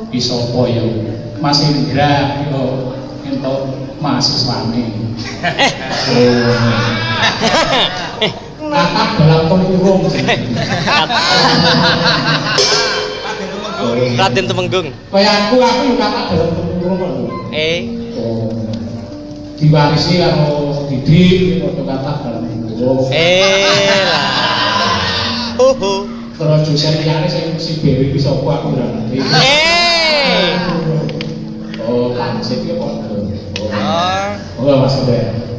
Bisa apa ya? Mas Indra yo entuk mahasiswane. Kata dalam tempurung. Raden Temenggung. Kaya aku yo kata dalam tempurung kok. Diwarisi karo Didik padha kata dalam tempurung. Terus dosen liyane sing si Bewi ki sapa aku ora ngerti. Oh, pancet ki padha. Oh, Mas Indra.